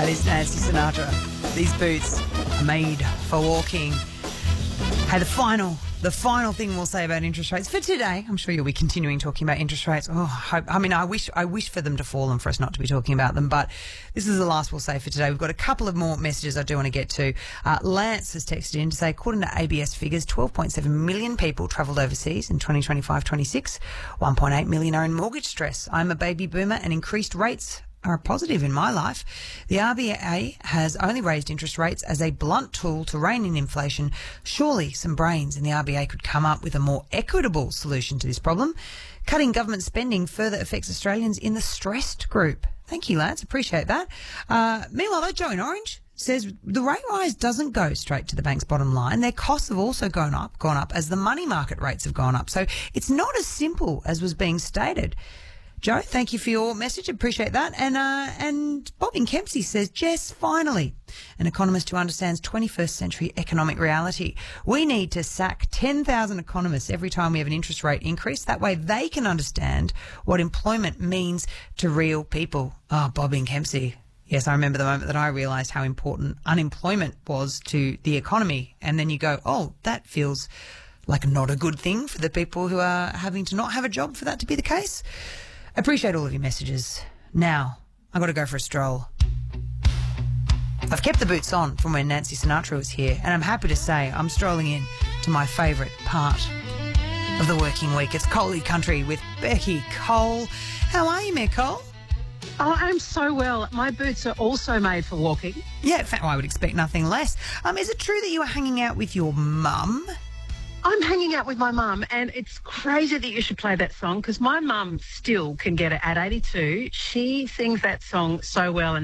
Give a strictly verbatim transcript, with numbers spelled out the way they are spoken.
That is Nancy Sinatra. These boots are made for walking. Hey, the final, the final thing we'll say about interest rates for today. I'm sure you'll be continuing talking about interest rates. Oh, I, hope, I mean, I wish, I wish for them to fall and for us not to be talking about them. But this is the last we'll say for today. We've got a couple of more messages I do want to get to. Uh, Lance has texted in to say, according to A B S figures, twelve point seven million people travelled overseas in twenty twenty-five twenty-six. one point eight million are in mortgage stress. I'm a baby boomer and increased rates are a positive in my life. The R B A has only raised interest rates as a blunt tool to rein in inflation. Surely some brains in the R B A could come up with a more equitable solution to this problem. Cutting government spending further affects Australians in the stressed group. Thank you, Lance. Appreciate that. Uh, meanwhile, though, Joe in Orange says the rate rise doesn't go straight to the bank's bottom line. Their costs have also gone up, gone up as the money market rates have gone up. So it's not as simple as was being stated. Joe, thank you for your message. Appreciate that. And uh, and Bob in Kempsey says, Jess, finally, an economist who understands twenty-first century economic reality. We need to sack ten thousand economists every time we have an interest rate increase. That way they can understand what employment means to real people. Oh, Bob in Kempsey. Yes, I remember the moment that I realised how important unemployment was to the economy. And then you go, oh, that feels like not a good thing for the people who are having to not have a job for that to be the case. Appreciate all of your messages. Now, I've got to go for a stroll. I've kept the boots on from when Nancy Sinatra was here, and I'm happy to say I'm strolling in to my favourite part of the working week. It's Coley Country with Becky Cole. How are you, Mayor Cole? Oh, I'm so well. My boots are also made for walking. Yeah, in fact, I would expect nothing less. Um, is it true that you were hanging out with your mum? I'm hanging out with my mum, and it's crazy that you should play that song because my mum still can get it at eighty-two. She sings that song so well. And